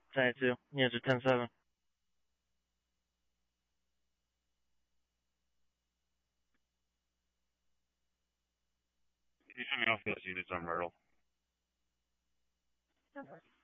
10-2. Units are 10-7. Can you send me off those units on Myrtle? Okay.